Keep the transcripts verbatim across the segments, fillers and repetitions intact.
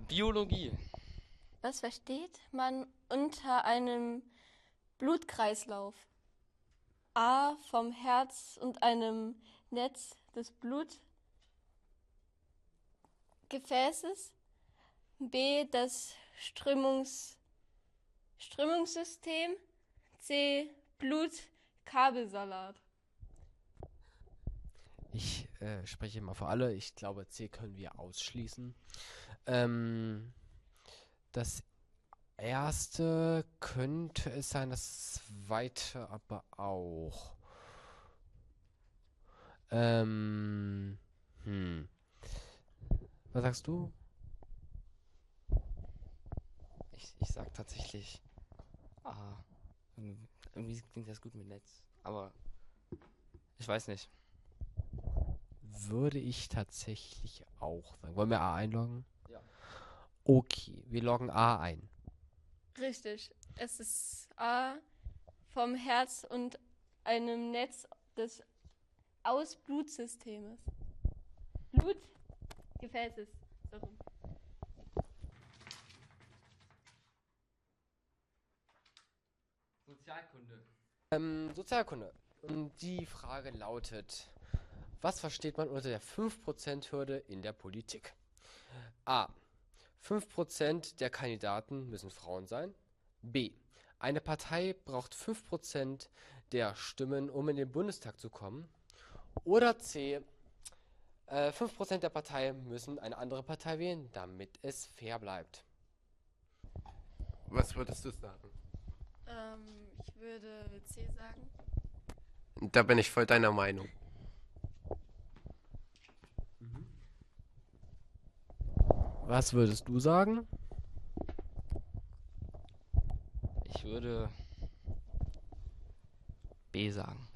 Biologie. Was versteht man unter einem Blutkreislauf? A. Vom Herz und einem Netz des Blutgefäßes. B. Das Strömungs Strömungssystem. C. Blutkabelsalat. Ich äh, spreche mal für alle. Ich glaube, C können wir ausschließen. Ähm, das erste könnte es sein, das zweite aber auch. Ähm, hm. Was sagst du? Ich, ich sag tatsächlich A. Irgendwie irgendwie klingt das gut mit Netz. Aber ich weiß nicht. Würde ich tatsächlich auch sagen. Wollen wir A einloggen? Ja. Okay, wir loggen A ein. Richtig. Es ist A. Vom Herz und einem Netz des Ausblutsystems. Blutgefäßes. So rum. Sozialkunde. Ähm, Sozialkunde. Und die Frage lautet: Was versteht man unter der fünf Prozent Hürde in der Politik? A. fünf Prozent der Kandidaten müssen Frauen sein. B. Eine Partei braucht fünf Prozent der Stimmen, um in den Bundestag zu kommen. Oder C. Äh, fünf Prozent der Partei müssen eine andere Partei wählen, damit es fair bleibt. Was würdest du sagen? Ähm, ich würde C sagen. Da bin ich voll deiner Meinung. Was würdest du sagen? Ich würde B sagen.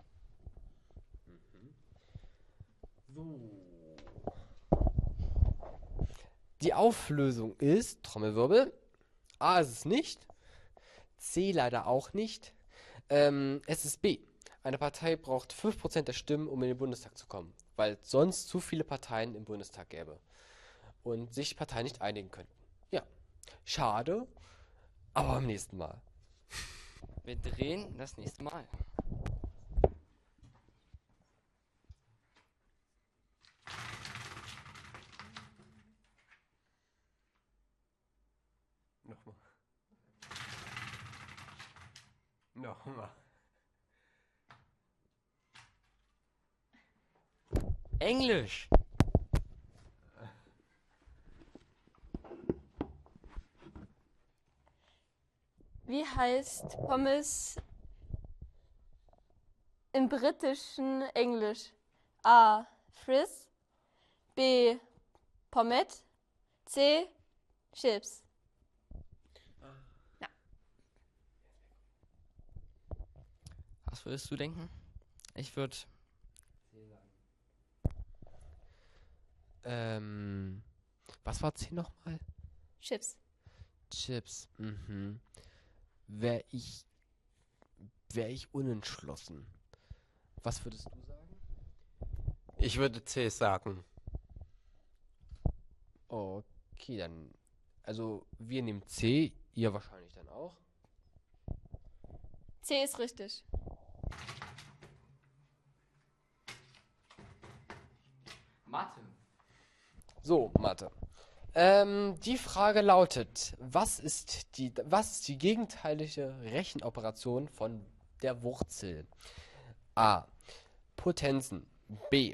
Die Auflösung ist, Trommelwirbel, A ist es nicht, C leider auch nicht, ähm, es ist B. Eine Partei braucht fünf Prozent der Stimmen, um in den Bundestag zu kommen, weil es sonst zu viele Parteien im Bundestag gäbe und sich die Parteien nicht einigen könnten. Ja, schade, aber beim nächsten Mal. Wir drehen das nächste Mal. Nochmal. Nochmal. Englisch. Wie heißt Pommes im britischen Englisch? A. Frizz. B. Pommet. C. Chips. Was würdest du denken? Ich würde Ähm, was war C nochmal? Chips. Chips, mhm. Wäre ich, wäre ich unentschlossen. Was würdest du sagen? Ich würde C sagen. Okay, dann, also wir nehmen C, ihr wahrscheinlich dann auch. C ist richtig. Mathe. So, Mathe. Ähm, die Frage lautet, was ist die, was ist die gegenteilige Rechenoperation von der Wurzel? A. Potenzen. B.